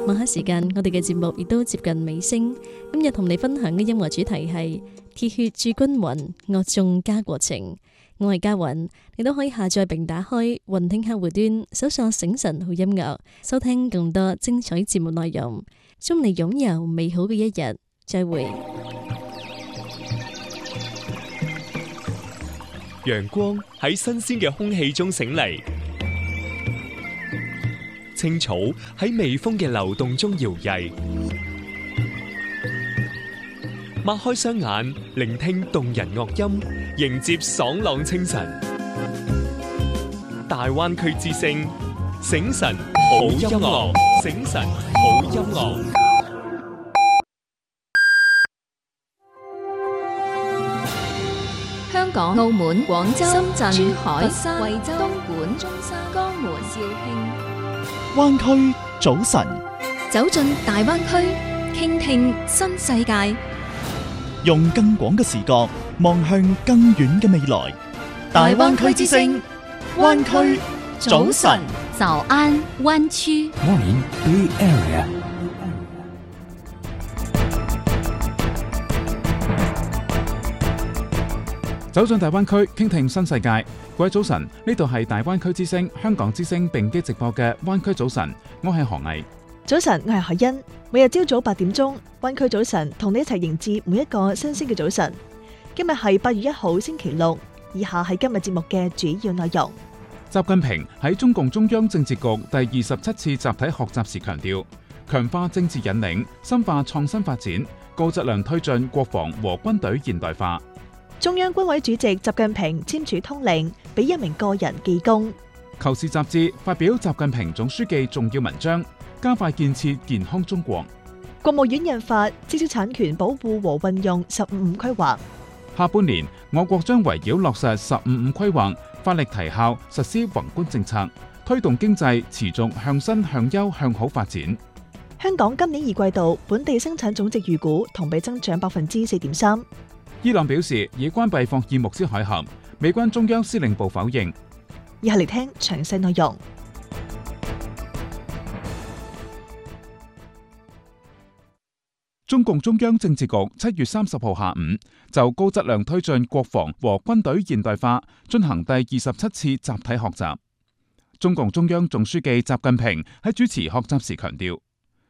晚黑時間，我哋嘅節目亦都接近尾聲。今日同你分享嘅音樂主題係鐵血鑄均勻，樂頌家國情。我係嘉雲，你都可以下載並打開雲聽客戶端，搜索醒神好音樂，收聽更多精彩節目內容。祝你擁有美好嘅一日，再會。 陽光喺新鮮嘅空氣中醒嚟，青草喺微風嘅流動中搖曳，擘開雙眼，聆聽動人樂音，迎接爽朗清晨。大灣區之聲，醒神好音樂，醒神好音樂。 香港、澳門、廣州、深圳、珠海、 佛山、 惠州、東莞、 中山、 江門、肇慶。 灣區早晨， 走進大灣區，傾聽新世界， 用更廣嘅視角望向更遠嘅未來。大灣區之聲，灣區早晨， 早安灣區。 Morning Bay Area。走進大灣區，傾聽新世界。各位早晨，呢度係大灣區之聲、香港之聲並機直播嘅灣區早晨，我係何毅。 早晨，我係海欣。每日朝早8點鐘，灣區早晨同你一齊迎接每一個新鮮嘅早晨。今日係8月1號星期六，以下係今日節目嘅主要內容。 習近平喺中共中央政治局第27次集體學習時強調，強化政治引領，深化創新發展，高質量推進國防和軍隊現代化。 中央軍委主席習近平簽署通令，俾一名個人記功。 求是雜誌發表習近平總書記重要文章，加快建設健康中國。 國務院印發知識產權保護和運用15規劃。 下半年，我國將圍繞落實15規劃，發力提效實施宏觀政策，推動經濟持續向新向優向好發展。 香港今年2季度本地生產總值預估同比增長4.3%。 伊朗表示已關閉霍爾木茲海峽，美軍中央司令部否認。 以下嚟聽詳細內容。 中共中央政治局7月30號下午就高質量推進國防和軍隊現代化進行第27次集體學習。中共中央總書記習近平喺主持學習時強調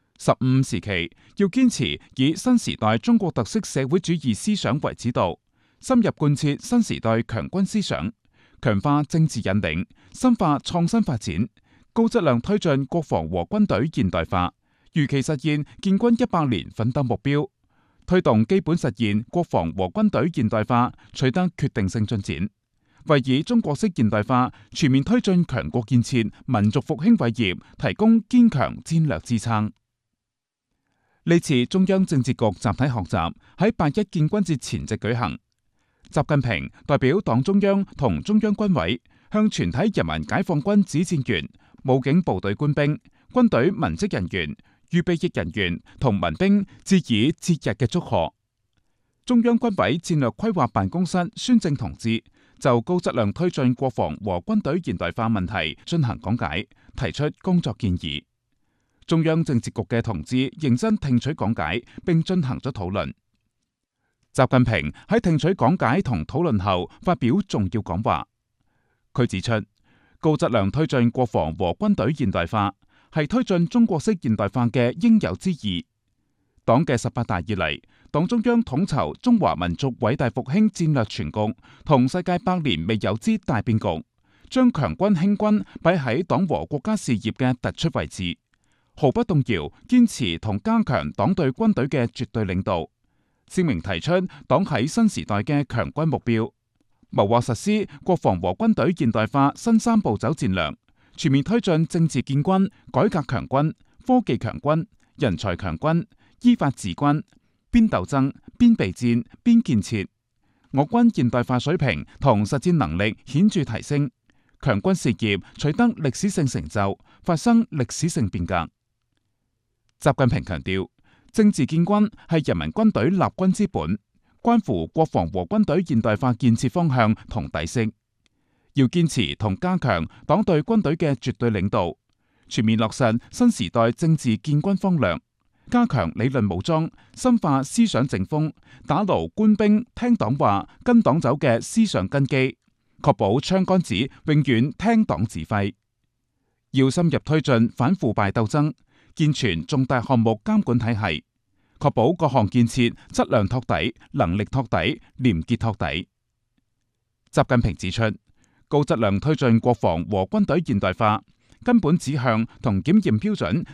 ，15時期要堅持以新時代中國特色社會主義思想為指導，深入貫徹新時代強軍思想，強化政治引領，深化創新發展，高質量推進國防和軍隊現代化，如期實現建軍100年奮鬥目標，推動基本實現國防和軍隊現代化取得決定性進展，為以中國式現代化全面推進強國建設、民族復興偉業提供堅強戰略支撐。呢次中央政治局集體學習喺8·1建軍節前夕舉行。習近平代表黨中央同中央軍委，向全體人民解放軍指戰員、武警部隊官兵、軍隊文職人員、預備役人員同民兵致以節日嘅祝賀。中央軍委戰略規劃辦公室孫正同志就高質量推進國防和軍隊現代化問題進行講解，提出工作建議。中央政治局嘅同志認真聽取講解，並進行咗討論。習近平喺聽取講解同討論後發表重要講話。佢指出，高質量推進國防和軍隊現代化係推進中國式現代化嘅應有之義。黨嘅18大以嚟，黨中央統籌中華民族偉大復興戰略全局同世界百年未有之大變局，將強軍興軍擺喺黨和國家事業嘅突出位置，毫不動搖堅持同加強黨對軍隊嘅絕對領導，鮮明提出黨喺新時代嘅強軍目標，謀劃實施國防和軍隊現代化新3步走戰略，全面推進政治建軍、改革強軍、科技強軍、人才強軍、依法治軍，邊鬥爭、邊備戰、邊建設。我軍現代化水平同實戰能力顯著提升，強軍事業取得歷史性成就，發生歷史性變革。習近平強調，政治建軍係人民軍隊立軍之本，關乎國防和軍隊現代化建設方向同底色。要堅持同加強黨對軍隊嘅絕對領導， 全面落實新時代政治建軍方略，加強理論武裝，深化思想正風，打牢官兵聽黨話、跟黨走嘅思想根基，確保槍桿子永遠聽黨指揮。要深入推進反腐敗鬥爭，健全重大項目監管體系，確保各項建設質量托底、能力托底、廉潔托底。習近平指出，高質量推進國防和軍隊現代化，根本指向同檢驗標準